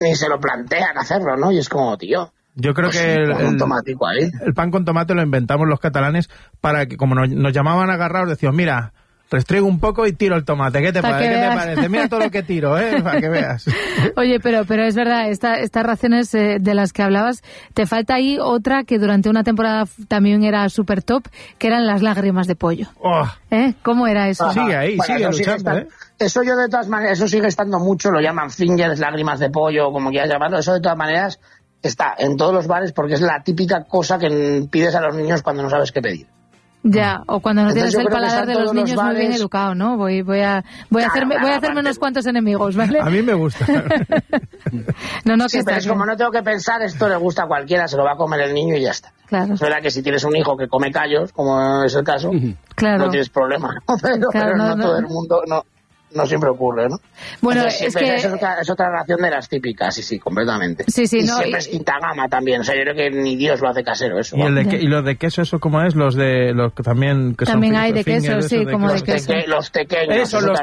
ni se lo plantean hacerlo, ¿no? Y es como, tío... Yo creo que el pan con tomate lo inventamos los catalanes para que, como nos llamaban agarrados, decíamos, mira, restriego un poco y tiro el tomate. ¿Qué te parece? Mira todo lo que tiro, para que veas. Oye, pero es verdad, estas raciones de las que hablabas, te falta ahí otra que durante una temporada también era súper top, que eran las lágrimas de pollo. Oh. ¿Cómo era eso? Ajá. Sigue ahí, sigue luchando, Eso yo de todas maneras, eso sigue estando mucho, lo llaman fingers, lágrimas de pollo, como quieras llamarlo, eso de todas maneras está en todos los bares porque es la típica cosa que pides a los niños cuando no sabes qué pedir. Ya, o cuando no tienes el paladar de los niños muy bien educado, ¿no? Voy a hacerme unos cuantos enemigos, ¿vale? A mí me gusta. No, sí, pero es como no tengo que pensar, esto le gusta a cualquiera, se lo va a comer el niño y ya está. Claro. Es verdad que si tienes un hijo que come callos, como es el caso, claro, no tienes problema, ¿no? Pero no todo el mundo... No siempre ocurre, ¿no? Bueno, entonces, es otra ración de las típicas, sí, completamente. Sí, y siempre es quinta gama también, o sea, yo creo que ni Dios lo hace casero eso. ¿Y los de queso, eso cómo es? Los que también que también son hay de queso, sí, como de queso. Los tequeños. Eso.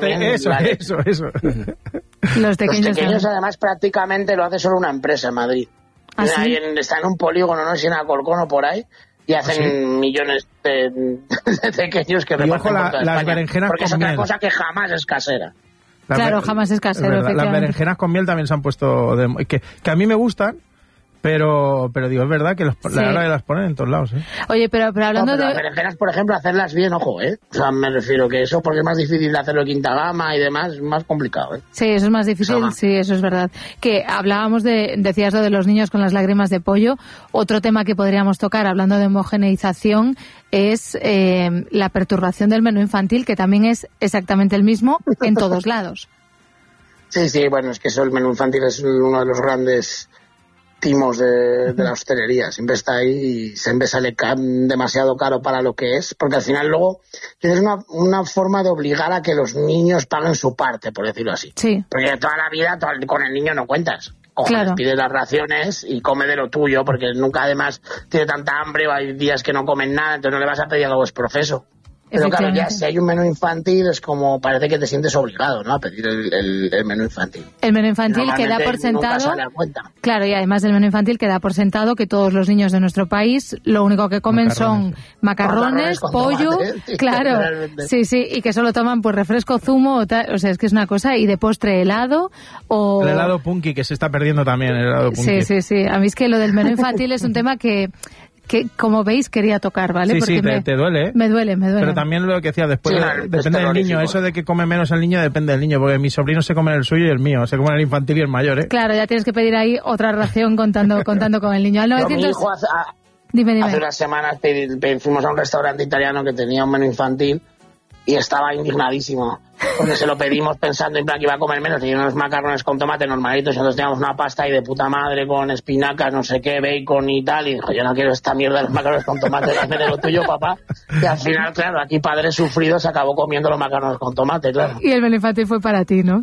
Los tequeños además prácticamente lo hace solo una empresa en Madrid. ¿Ah, sí? Está en un polígono, no sé si en Alcorcón o por ahí, y hacen millones de pequeños que reparten por toda las España, berenjenas porque con es otra miel. cosa que jamás es casera. Claro, jamás es casero. Las berenjenas con miel también se han puesto... que a mí me gustan, pero digo, es verdad que la hora de las ponen en todos lados, ¿eh? Oye, pero hablando de... Las berenjenas, por ejemplo, hacerlas bien, ojo, ¿eh? O sea, me refiero que eso, porque es más difícil de hacerlo de quinta gama y demás, es más complicado, ¿eh? Sí, eso es más difícil, sí, eso es verdad. Que hablábamos decías lo de los niños con las lágrimas de pollo. Otro tema que podríamos tocar, hablando de homogeneización, es la perturbación del menú infantil, que también es exactamente el mismo en todos lados. Sí, bueno, es que eso, el menú infantil es uno de los grandes timos de la hostelería. Siempre está ahí y siempre sale demasiado caro para lo que es, porque al final luego tienes una forma de obligar a que los niños paguen su parte, por decirlo así. Sí. Porque toda la vida con el niño no cuentas. Claro. Pide las raciones y come de lo tuyo, porque nunca además tiene tanta hambre o hay días que no comen nada, entonces no le vas a pedir algo exprofeso. Pero claro, ya si hay un menú infantil es como parece que te sientes obligado, ¿no?, a pedir el menú infantil. El menú infantil que da por sentado... Sale a cuenta. Claro, y además el menú infantil que da por sentado que todos los niños de nuestro país lo único que comen son macarrones, pollo, tomate, claro, sí, y que solo toman pues refresco, zumo, o sea, es que es una cosa, y de postre helado o... El helado punky, que se está perdiendo también, el helado punky. Sí, a mí es que lo del menú infantil es un tema que como veis quería tocar, ¿vale? Sí, porque te duele, ¿eh? Me duele. Pero también lo que decía después, depende del niño, eso de que come menos el niño depende del niño, porque mis sobrinos se comen el suyo y el mío, se comen el infantil y el mayor, ¿eh? Claro, ya tienes que pedir ahí otra ración contando con el niño. Al 900... Mi hijo Dime. Hace unas semanas fuimos a un restaurante italiano que tenía un menú infantil y estaba indignadísimo, porque se lo pedimos pensando en plan que iba a comer menos, tenía unos macarrones con tomate normalitos, y nosotros teníamos una pasta ahí de puta madre con espinacas, no sé qué, bacon y tal, y dijo, yo no quiero esta mierda de los macarrones con tomate, hazme de lo tuyo, papá. Y al final, claro, aquí padre sufrido se acabó comiendo los macarrones con tomate, claro. Y el menú infantil fue para ti, ¿no?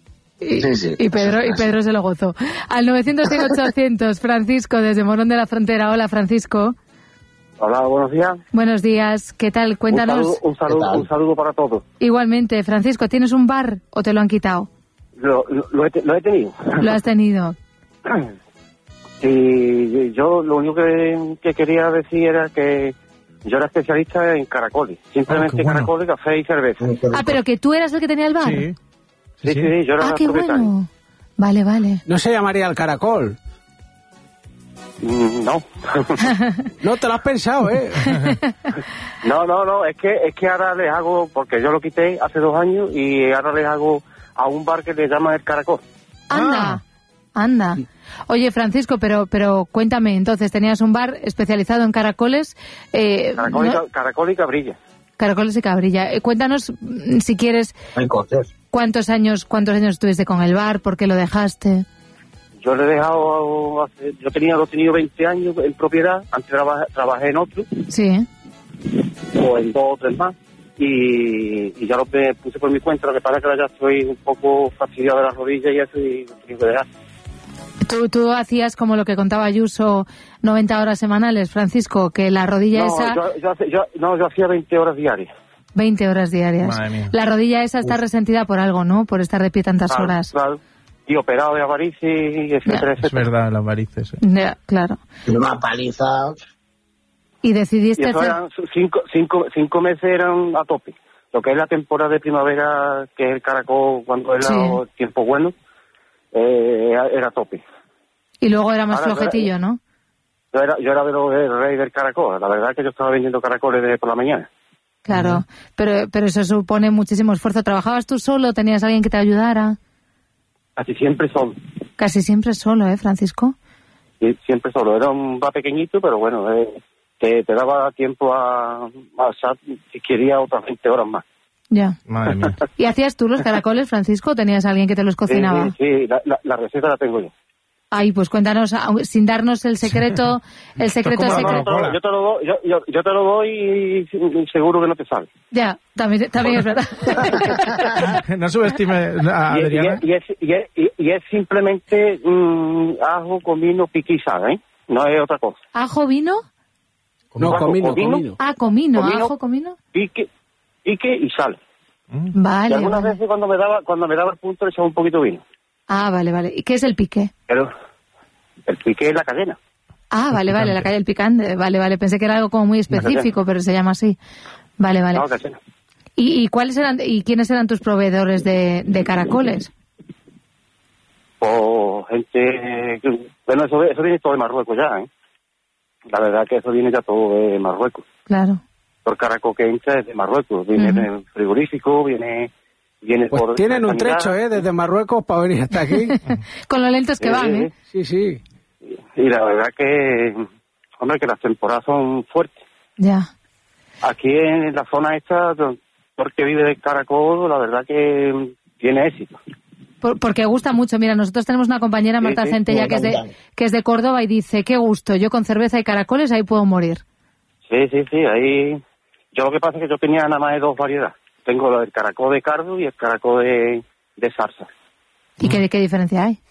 Sí. Y Pedro se lo gozó. Al 900-800, Francisco, desde Morón de la Frontera. Hola, Francisco. Hola, buenos días. Buenos días, ¿qué tal? Cuéntanos. Un saludo para todos. Igualmente, Francisco, ¿tienes un bar o te lo han quitado? Lo he tenido. Lo has tenido. Y yo lo único que quería decir era que yo era especialista en caracoles. Simplemente caracoles, café y cerveza. Pero que tú eras el que tenía el bar. Sí, yo era el propietario. Bueno. Vale. ¿No se llamaría el caracol? No. No te lo has pensado, ¿eh? No, es que ahora les hago, porque yo lo quité hace 2 años y ahora les hago a un bar que le llama el Caracol. Anda. Oye, Francisco, pero cuéntame, entonces, tenías un bar especializado en caracoles. Caracol y cabrilla. Caracoles y cabrilla. Cuéntanos, si quieres, ¿cuántos años estuviste con el bar? ¿Por qué lo dejaste? Yo le he dejado, yo he tenido 20 años en propiedad, antes trabajé en otro. Sí. O en 2 o 3 más. Y ya lo puse por mi cuenta, lo que pasa es que ahora ya estoy un poco fastidiado de las rodillas y eso, y lo tengo que dejar. ¿Tú hacías como lo que contaba Ayuso, 90 horas semanales, Francisco, que la rodilla esa... Yo hacía 20 horas diarias. 20 horas diarias. Madre mía. La rodilla esa está resentida por algo, ¿no? Por estar de pie tantas horas. Claro. y operado de varices, etcétera, etcétera. Es verdad, las varices. Ya, claro. Una paliza. Y decidiste Y eso eran 5 meses eran a tope. Lo que es la temporada de primavera, que es el caracol, cuando era el tiempo bueno, era a tope. Y luego era más Ahora, flojetillo, ¿no? Yo era el rey del caracol. La verdad es que yo estaba vendiendo caracoles desde por la mañana. Claro, pero eso supone muchísimo esfuerzo. ¿Trabajabas tú solo? ¿Tenías alguien que te ayudara? Casi siempre solo. Casi siempre solo, Francisco? Sí, siempre solo. Era un bar pequeñito, pero bueno, te daba tiempo a si quería otras 20 horas más. Ya. Madre mía. ¿Y hacías tú los caracoles, Francisco, o tenías alguien que te los cocinaba? Sí, la receta la tengo yo. Ay, pues cuéntanos, sin darnos el secreto, el secreto. Yo te lo doy y seguro que no te sale. Ya, también es verdad. No subestime a Adriana. Y es simplemente ajo, comino, pique y sal, ¿eh? No es otra cosa. ¿Ajo, vino? No, comino. Ah, comino, ajo, comino. Pique y sal. Vale. Y algunas veces cuando me daba el punto le echaba un poquito de vino. Ah, vale. ¿Y qué es el pique? Pero el pique es la cadena. Ah, vale, la calle del picante. Vale. Pensé que era algo como muy específico, pero se llama así. Vale. No, cadena. ¿Y cuáles eran y quiénes eran tus proveedores de caracoles? Pues gente... Bueno, eso viene todo de Marruecos ya, ¿eh? La verdad que eso viene ya todo de Marruecos. Claro. El caracol que entra es de Marruecos. Viene del frigorífico, viene pues por... tienen un trecho, desde Marruecos para venir hasta aquí. Con lo lentos que van, ¿eh? Sí. Y la verdad que, hombre, que las temporadas son fuertes. Ya. Aquí en la zona esta, porque vive del caracol, la verdad que tiene éxito. Porque gusta mucho. Mira, nosotros tenemos una compañera, Marta Centella, que es de Córdoba y dice, qué gusto, yo con cerveza y caracoles ahí puedo morir. Sí, ahí... Yo lo que pasa es que yo tenía nada más de 2 variedades. Tengo el caracol de cardo y el caracol de salsa. ¿Y qué diferencia hay?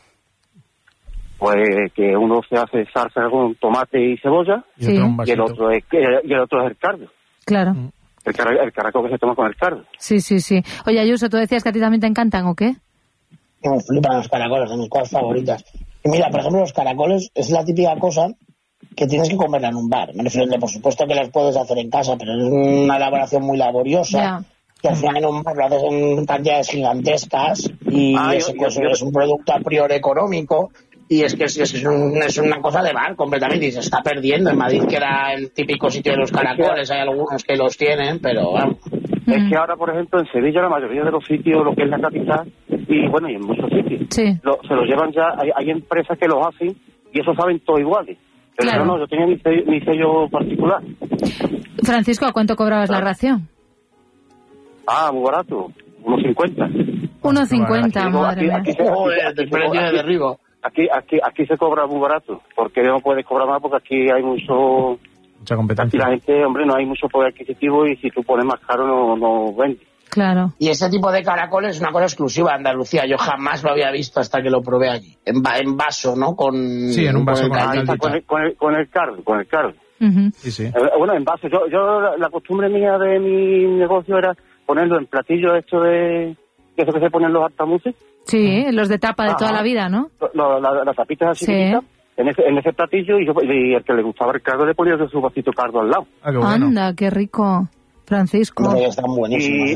Pues que uno se hace salsa con tomate y cebolla, sí. y el otro es el cardo. Claro. El caracol que se toma con el cardo. Sí. Oye, Ayuso, ¿tú decías que a ti también te encantan o qué? Me flipan los caracoles, son mis cosas favoritas. Y mira, por ejemplo, los caracoles es la típica cosa que tienes que comerla en un bar. Me refiero, por supuesto que las puedes hacer en casa, pero es una elaboración muy laboriosa. Yeah. Que al final en un bar lo haces en cantidades gigantescas y es un producto a priori económico. Y es que es una cosa de bar completamente y se está perdiendo. En Madrid, que era el típico sitio de los caracoles, hay algunos que los tienen, pero vamos. Es que ahora, por ejemplo, en Sevilla la mayoría de los sitios, lo que es la capital, y bueno, y en muchos sitios, sí. Se los llevan ya, hay empresas que los hacen y eso saben todo iguales. Pero claro. Yo tenía mi sello particular. Francisco, ¿a cuánto cobrabas la ración? Muy barato, 1,50. 1,50, madre mía. El precio de derribo. Aquí se cobra muy barato, porque no puedes cobrar más porque aquí hay mucha competencia. Aquí la gente, hombre, no hay mucho poder adquisitivo y si tú pones más caro no vende. Claro. Y ese tipo de caracoles es una cosa exclusiva de Andalucía. Yo jamás lo había visto hasta que lo probé allí. En vaso, ¿no? Sí, en un vaso con el cardo. Uh-huh. Sí. Bueno, en vaso. Yo la costumbre mía de mi negocio era ponerlo en platillos de eso que se ponen los altamuces. Sí, los de tapa de toda la vida, ¿no? Las tapitas así chiquitas, en ese platillo, y el que le gustaba el cardo le ponía su vasito de cardo al lado. Qué bueno. Anda, qué rico, Francisco. Están buenísimos.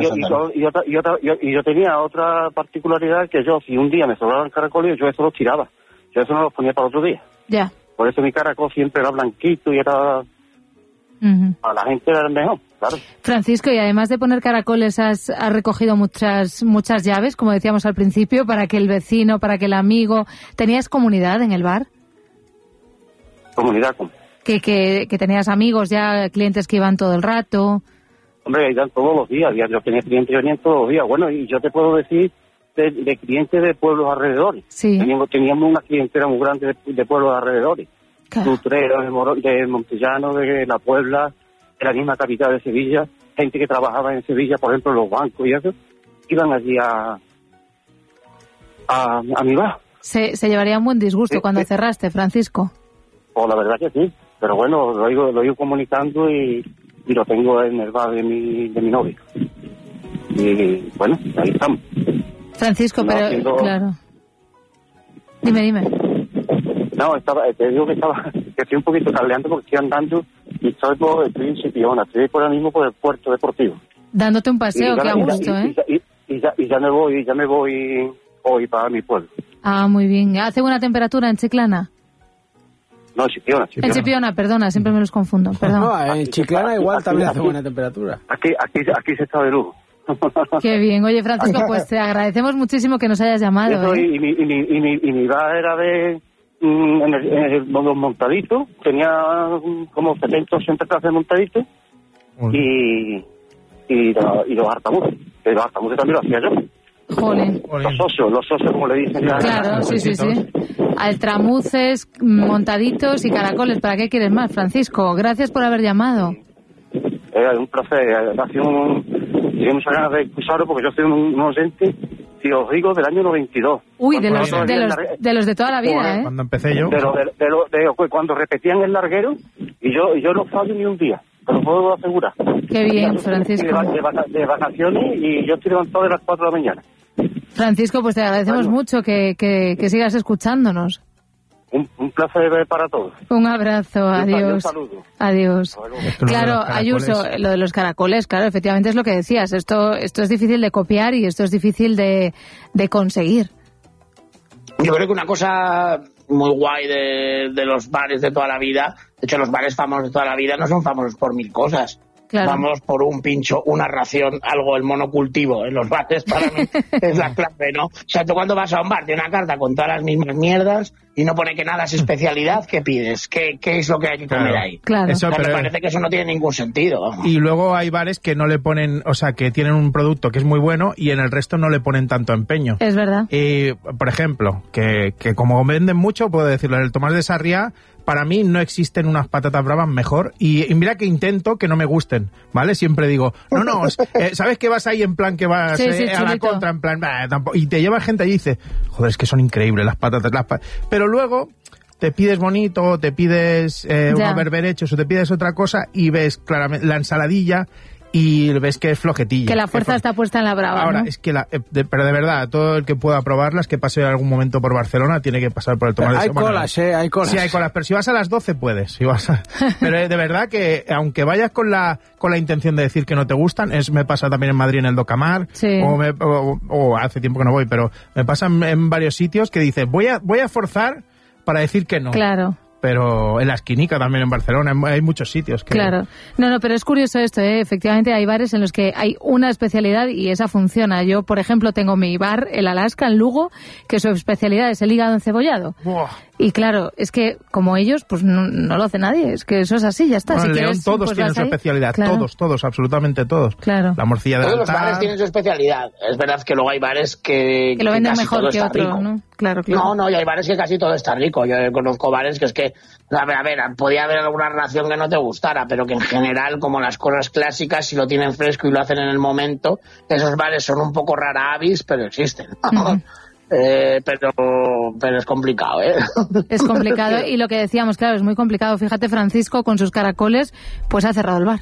Y yo tenía otra particularidad, que yo, si un día me sobraban caracoles, yo eso los tiraba. Yo eso no los ponía para otro día. Ya. Por eso mi caracol siempre era blanquito y era... Uh-huh. A la gente era el mejor, claro. Francisco, y además de poner caracoles, has recogido muchas llaves, como decíamos al principio, para que el vecino, para que el amigo... ¿Tenías comunidad en el bar? ¿Comunidad cómo? Que tenías amigos ya, clientes que iban todo el rato. Hombre, iban todos los días. Yo tenía clientes que venían todos los días. Bueno, y yo te puedo decir de clientes de pueblos alrededores. Sí. Teníamos una clientela muy grande de pueblos alrededores. Claro. Utrera, de Montellano, de La Puebla, de la misma capital de Sevilla, gente que trabajaba en Sevilla, por ejemplo, los bancos y eso, iban allí a mi bar. Se llevaría un buen disgusto cuando cerraste, Francisco. Pues la verdad que sí, pero bueno, lo he ido comunicando y lo tengo en el bar de mi novia. Y bueno, ahí estamos. Francisco, pero claro. Dime. No, te digo que estoy un poquito cableando porque estoy andando y estoy en Chipiona, estoy por ahora mismo por el puerto deportivo. Dándote un paseo, qué a gusto, ¿eh? Y ya me voy hoy para mi pueblo. Ah, muy bien. ¿Hace buena temperatura en Chiclana? No, en Chipiona. En Chipiona, perdona, siempre me los confundo. Perdón. No, en Chiclana igual también hace buena temperatura. Aquí se está de lujo. Qué bien. Oye, Francisco, pues te agradecemos muchísimo que nos hayas llamado. Y mi bar era de... en los montaditos, tenía como 70 o 80 clases de montaditos y los hartamuses. Los hartamuses también lo hacía yo. Jolín. Los socios, como le dicen. Claro, sí. Altramuces, montaditos y caracoles. ¿Para qué quieres más, Francisco? Gracias por haber llamado. Un placer. Tenía muchas ganas de escucharlo porque yo soy un oyente, si os digo, del año 92. Uy, de los de toda la vida, ¿eh? Cuando empecé yo. Cuando repetían el larguero y yo no fallo ni un día. Te lo puedo asegurar. Qué bien, Francisco. De vacaciones y yo estoy levantado de las 4 de la mañana. Francisco, pues te agradecemos mucho que sigas escuchándonos. Un placer para todos. Un abrazo, adiós. Un saludo. Adiós. Claro, Ayuso, lo de los caracoles, claro, efectivamente es lo que decías. Esto es difícil de copiar y esto es difícil de conseguir. Yo creo que una cosa muy guay de los bares de toda la vida, de hecho los bares famosos de toda la vida no son famosos por 1000 cosas. Claro. Vamos por un pincho, una ración, algo, el monocultivo en los bares para mí es la clave, ¿no? O sea, tú cuando vas a un bar de una carta con todas las mismas mierdas y no pone que nada es especialidad, ¿qué pides? ¿Qué es lo que hay que comer ahí? Claro. Eso, me parece que eso no tiene ningún sentido. Y luego hay bares que no le ponen, o sea, que tienen un producto que es muy bueno y en el resto no le ponen tanto empeño. Es verdad. Por ejemplo, que como venden mucho, puedo decirlo, en el Tomás de Sarriá, para mí no existen unas patatas bravas mejor y mira que intento que no me gusten, ¿vale? Siempre digo, no, ¿sabes que vas ahí en plan que vas a la contra, en plan, y te lleva gente allí y dice, joder, es que son increíbles las patatas, pero luego te pides bonito, te pides unos berberechos o te pides otra cosa y ves claramente la ensaladilla y ves que es flojetilla. Que la fuerza está puesta en la brava. Ahora, ¿no? es que pero de verdad, todo el que pueda probarlas, que pase algún momento por Barcelona, tiene que pasar por el Tomás de Sarriá. Hay colas. Sí, hay colas, pero si vas a las 12 puedes. Pero de verdad que, aunque vayas con la intención de decir que no te gustan, me pasa también en Madrid en el Docamar, sí. o hace tiempo que no voy, pero me pasa en varios sitios que dices, voy a forzar para decir que no. Claro. Pero en la esquinica también en Barcelona hay muchos sitios que... Claro. No, pero es curioso esto, ¿eh? Efectivamente hay bares en los que hay una especialidad y esa funciona. Yo, por ejemplo, tengo mi bar, el Alaska, en Lugo, que su especialidad es el hígado encebollado. ¡Buah! Y claro, es que como ellos, pues no lo hace nadie. Es que eso es así, ya está. Bueno, si en León quieres, todos pues tienen su especialidad. Claro. Todos, absolutamente todos. Claro. La morcilla de todos los bares tienen su especialidad. Es verdad que luego hay bares que lo venden mejor que otro, rico. ¿no? Claro. No, y hay bares que casi todo está rico. Yo conozco bares que es que, a ver, podía haber alguna relación que no te gustara, pero que en general, como las cosas clásicas, si lo tienen fresco y lo hacen en el momento, esos bares son un poco rara avis, pero existen. Uh-huh. Pero es complicado, ¿eh? Es complicado y lo que decíamos, claro, es muy complicado. Fíjate, Francisco, con sus caracoles, pues ha cerrado el bar.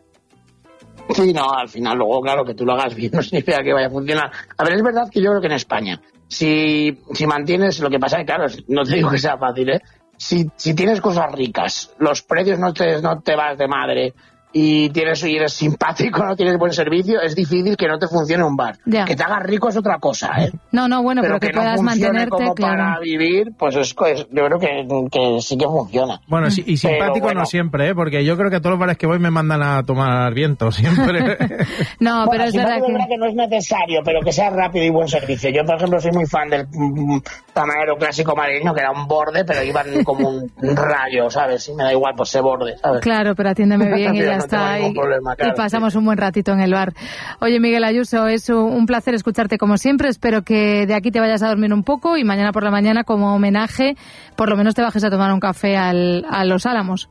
Sí, no, al final luego, claro, que tú lo hagas bien no significa que vaya a funcionar. A ver, es verdad que yo creo que en España, si mantienes, lo que pasa es que, claro, no te digo que sea fácil, ¿eh? Si tienes cosas ricas, los precios no te vas de madre y eres simpático, no tienes buen servicio, es difícil que no te funcione un bar. Ya. Que te hagas rico es otra cosa, ¿eh? No, bueno, pero que puedas no mantenerte, como claro. Para vivir, pues yo creo que sí que funciona. Bueno, sí, y simpático no siempre, ¿eh? Porque yo creo que a todos los bares que voy me mandan a tomar viento, siempre. No, pero es verdad que no es necesario, pero que sea rápido y buen servicio. Yo, por ejemplo, soy muy fan del tamalero clásico madrileño, que era un borde, pero iban como un rayo, ¿sabes? Y me da igual, pues ese borde, ¿sabes? Claro, pero atiéndeme bien y ya está. Y pasamos un buen ratito en el bar. Oye, Miguel Ayuso, es un placer escucharte como siempre. Espero que de aquí te vayas a dormir un poco y mañana por la mañana, como homenaje, por lo menos te bajes a tomar un café a Los Álamos.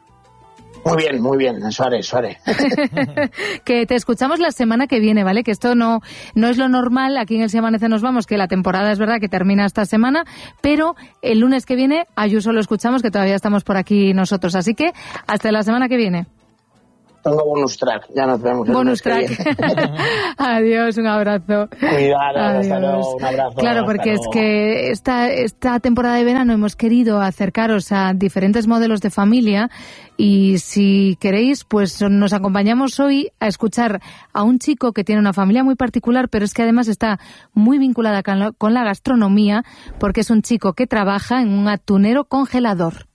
Muy bien, eso haré. Que te escuchamos la semana que viene, ¿vale? Que esto no es lo normal, aquí en El Se Amanece Nos Vamos, que la temporada es verdad que termina esta semana, pero el lunes que viene Ayuso lo escuchamos, que todavía estamos por aquí nosotros. Así que hasta la semana que viene. Tengo bonus track, ya nos vemos. Bonus track. Adiós, un abrazo. Cuidado, hasta luego, un abrazo. Claro, porque es que esta temporada de verano hemos querido acercaros a diferentes modelos de familia y si queréis, pues nos acompañamos hoy a escuchar a un chico que tiene una familia muy particular, pero es que además está muy vinculada con la gastronomía porque es un chico que trabaja en un atunero congelador.